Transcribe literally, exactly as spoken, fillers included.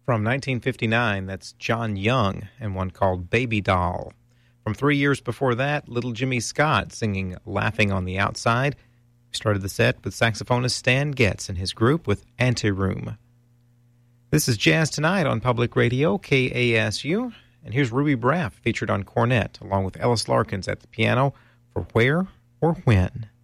From nineteen fifty-nine, that's John Young and one called Baby Doll. From three years before that, Little Jimmy Scott singing Laughing on the Outside. We started the set with saxophonist Stan Getz and his group with Anteroom. This is Jazz Tonight on Public Radio, K A S U. And here's Ruby Braff featured on cornet, along with Ellis Larkins at the piano for Where or When.